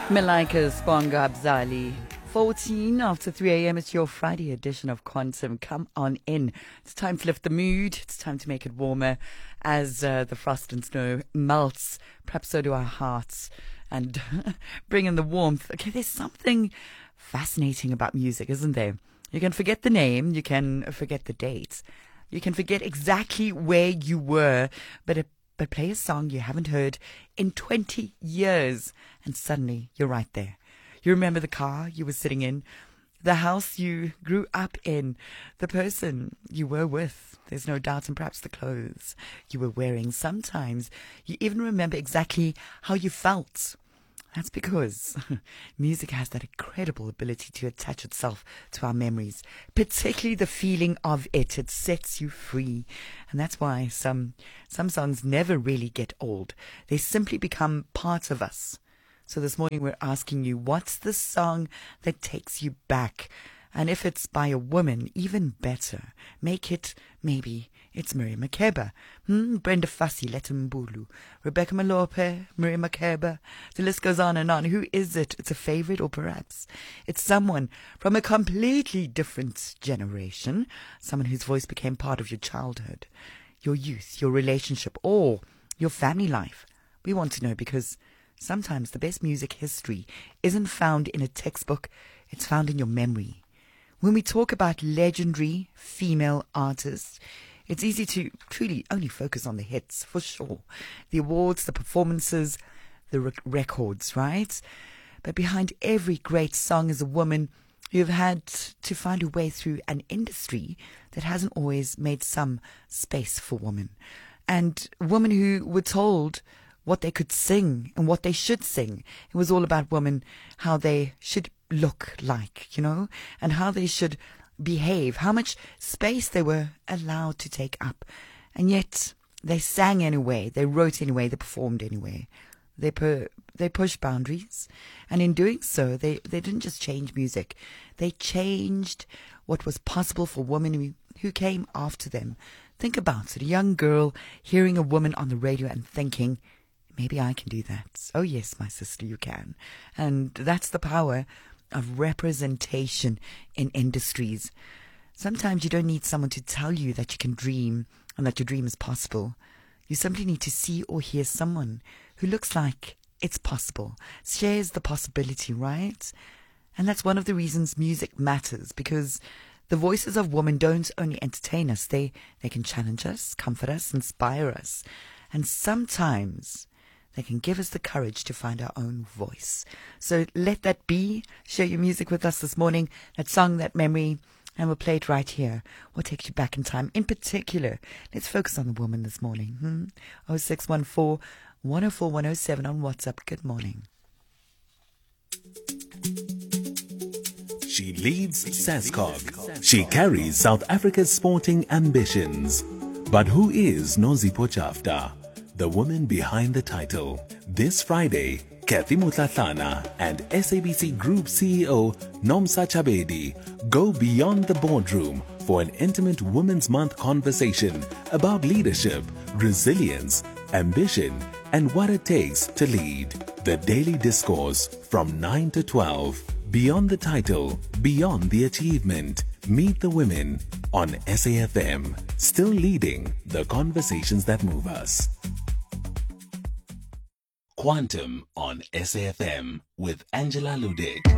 Malaika Squanga Abzali. 14 after 3 a.m. It's your Friday edition of Quantum. Come on in. It's time to lift the mood. It's time to make it warmer as the frost and snow melts. Perhaps so do our hearts. And bring in the warmth. Okay, there's something fascinating about music, isn't there? You can forget the name. You can forget the dates. You can forget exactly where you were. But play a song you haven't heard in 20 years. And suddenly you're right there. You remember the car you were sitting in, the house you grew up in, the person you were with. There's no doubt, and perhaps the clothes you were wearing. Sometimes you even remember exactly how you felt. That's because music has that incredible ability to attach itself to our memories, particularly the feeling of it. It sets you free. And that's why some songs never really get old. They simply become part of us. So this morning we're asking you, what's the song that takes you back? And if it's by a woman, even better. Make it, maybe, it's Miriam Makeba, Brenda Fassie, Letta Mbulu, Rebecca Malope, Miriam Makeba. The list goes on and on. Who is it? It's a favorite, or perhaps it's someone from a completely different generation, someone whose voice became part of your childhood, your youth, your relationship, or your family life. We want to know, because sometimes the best music history isn't found in a textbook, it's found in your memory. When we talk about legendary female artists, it's easy to truly only focus on the hits, for sure. The awards, the performances, the records, right? But behind every great song is a woman who've had to find her way through an industry that hasn't always made some space for women. And women who were told what they could sing and what they should sing. It was all about women, how they should look like, and how they should behave, how much space they were allowed to take up. And yet they sang anyway, they wrote anyway, they performed anyway. They pushed boundaries. And in doing so, they didn't just change music. They changed what was possible for women who came after them. Think about it, a young girl hearing a woman on the radio and thinking, maybe I can do that. Oh yes, my sister, you can. And that's the power of representation in industries. Sometimes you don't need someone to tell you that you can dream and that your dream is possible. You simply need to see or hear someone who looks like it's possible, shares the possibility, right? And that's one of the reasons music matters, because the voices of women don't only entertain us, they can challenge us, comfort us, inspire us. And sometimes they can give us the courage to find our own voice. So let that be. Share your music with us this morning. That song, that memory, and we'll play it right here. What takes you back in time? In particular, let's focus on the woman this morning. 0614 104 107 on WhatsApp. Good morning. She leads SASCOG. She carries South Africa's sporting ambitions. But who is Nozipho Chafta, the woman behind the title? This Friday, Kathy Mutlatlana and SABC Group CEO Nomsa Chabedi go beyond the boardroom for an intimate Women's Month conversation about leadership, resilience, ambition, and what it takes to lead. The Daily Discourse from 9 to 12. Beyond the title, beyond the achievement. Meet the women on SAFM, still leading the conversations that move us. Quantum on SAFM with Angela Ludick.